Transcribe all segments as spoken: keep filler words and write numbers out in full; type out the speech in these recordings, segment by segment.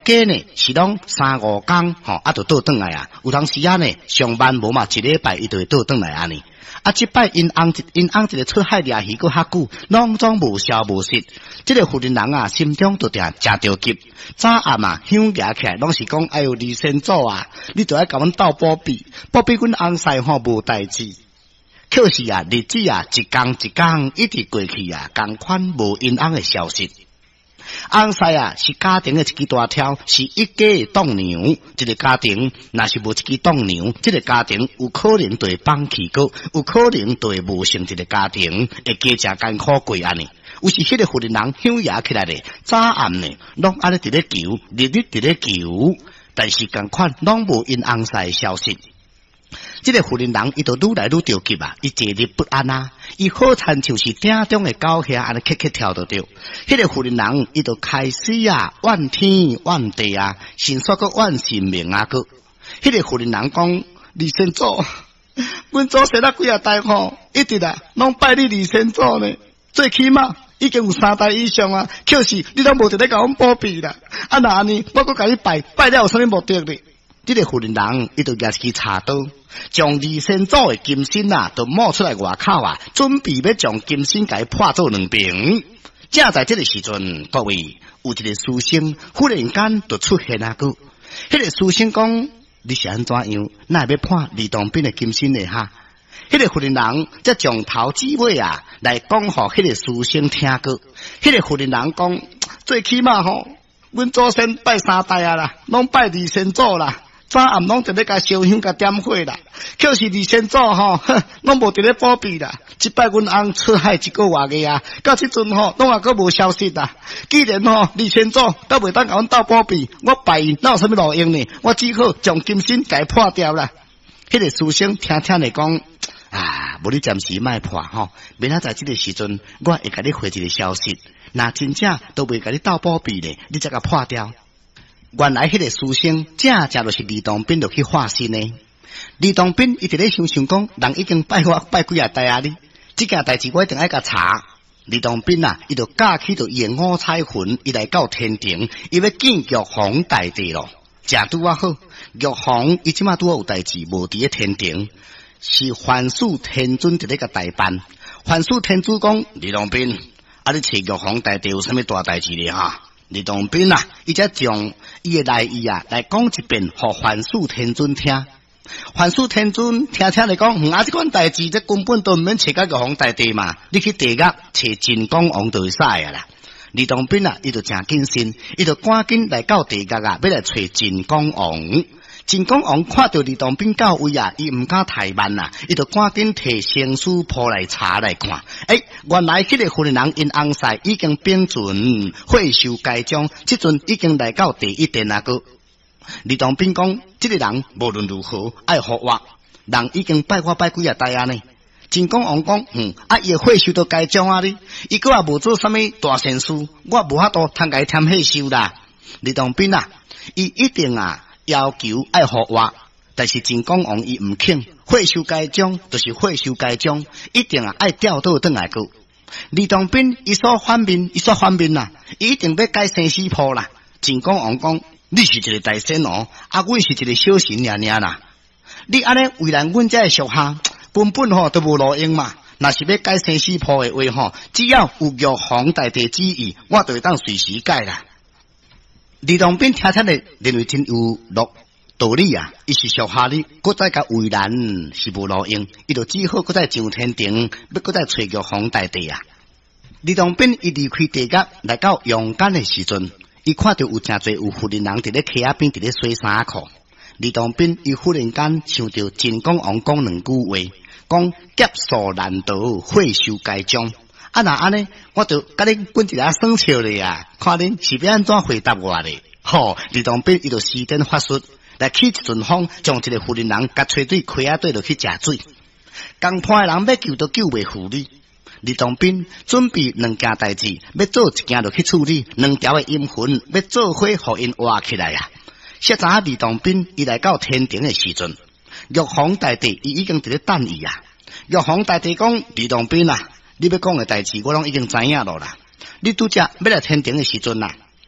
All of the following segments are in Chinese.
假呢是拢三五天吼，啊就倒转来啊。有当时啊呢，上班无嘛，一礼拜伊就会倒转来安尼。啊，即摆因翁因翁一个出海掠鱼，搁较久，拢总无消无息。即、这个妇人人啊，心中就定真着急。早暗啊，香夹起来，拢是讲，哎哟，李先祖啊，你著爱甲阮斗保庇，保庇阮翁婿吼无代志。可是啊，日子啊，一天一天一直过去啊，共款无因翁的消息。翁婿啊，是家庭的一支大挑，是一家的栋梁。这个家庭若是无一支栋梁，这个家庭有可能就会放弃过，有可能就会无成一个家庭，会加食艰苦过安尼。有时迄个妇人人响牙起来咧，早暗呢，拢安尼伫咧求，日日伫咧求，但是共款拢无因翁婿的消息。这个妇人人伊就愈来愈着急啊，伊坐立不安啊，伊好亲像是鼎中的狗遐安尼咳咳跳着着。迄个妇人人伊就开始啊怨天怨地啊，甚至个怨神明啊个。迄个妇人人讲：李先祖，阮祖先啊几啊代吼，一直啊拢拜你李先祖呢，最起码已经有三代以上啊，可是你都无伫咧甲阮保庇啦。啊那安尼，我搁甲你拜，拜了有啥物目的呢？这个妇人人伊就拿起茶刀，将李先祖的金身啊，就摸出来外口啊，准备要将金身给破做两边。正在这个时阵，各位有一个书生忽然间就出现啊个，迄、那个书生讲：你是安怎样？哪会要破李当兵的金身呢？哈！迄、那个妇人人则从头至尾啊来讲，互迄个书生听个。迄、那个妇人人讲：最起码吼，阮祖先拜三代啊啦，拢拜李先祖啦。早暗拢伫咧甲烧香甲点火啦，可是李先祖吼，拢无伫咧保庇啦。即摆阮翁出海一个月个啊，到即阵吼，拢也阁无消息啦。既然吼李先祖都袂当甲阮斗保庇，我拜伊哪有啥物路用呢？我只好将金身解破掉啦。迄、那个书生听听咧讲，啊，无你暂时莫破吼，明仔载即个时阵，我会甲你回一个消息。若真正都袂甲你斗保庇咧，你则甲破掉。原来迄个书生正正就是李当兵，就去化身呢。李当兵伊直咧想想讲，人已经拜我拜几啊代啊哩，即件代志我一定爱甲查。李当兵啊，伊就驾起着伊五彩魂，伊来到天庭，伊要见玉皇大帝咯。正拄啊好，玉皇伊即马拄啊有代志，无伫咧天庭，是桓始天尊伫咧甲代办。桓始天尊讲：李当兵，啊你找玉皇大帝有啥物大代志咧哈？李当兵啊，伊则将伊的来意啊来讲一遍，互桓始天尊听。桓始天尊听听来讲，嗯啊，这款代志，这根本都毋免找甲玉皇大帝嘛，你去地狱找晋公王就会使啊啦。李当兵啊，伊就诚谨慎，伊就赶紧来到地狱啊，要来找晋公王。晋公王看到李当兵到位啊，伊毋敢怠慢啊，伊就赶紧摕生书簿来查来看。诶，原来迄个妇人人因翁婿已经秉准会寿盖章，即阵已经来到第一殿啊个。李当兵讲，即、这个人无论如何爱互我，人已经拜我拜几啊代啊呢？晋公王讲，嗯，啊伊会寿都盖章啊哩，伊个也无做啥物大善事，我无法度通甲伊添岁寿啦。李当兵啊，伊一定啊。要求爱互我，但是晋公王伊毋肯，会寿盖章就是会寿盖章，一定啊爱调倒转来个。李当兵伊所反面，伊所反面啦，伊一定要改生死簿啦。晋公王讲：你是一个大仙哦，啊，阮是一个小神尔尔啦。你安尼为难阮这属下，根本吼都无路用嘛。若是要改生死簿的话吼，只要有玉皇大帝旨意，我就会当随时改啦。李当兵听听咧，认为真有落道理啊！伊是属下哩，搁再甲为难是无路用，伊就只好搁再上天庭，要搁再找玉皇大帝啊！李当兵伊离开地狱来到阳间的时阵，伊看到有真侪有妇人人伫咧溪仔边伫咧洗衫裤。李当兵伊忽然间想到晋公王讲两句话，讲劫数难逃，会寿盖章。啊那安尼，我就甲恁滚一下生笑咧啊！看恁是要安怎回答我咧？吼、哦，李当兵伊就施展法术来起一阵风，将一个妇人人甲吹对溪仔底落去食水。共伴的人要救都救袂赴你。李当兵准备两件代志，要做一件落去处理，两条的阴魂要做伙，互因活起来啊！现在李当兵伊来到天庭的时阵，玉皇大帝伊已经伫咧等伊啊！玉皇大帝讲：李当兵啊！你要讲的代志，我拢已经知影了啦。你拄则要来天庭的时阵啦，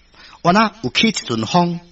我那有起一阵风。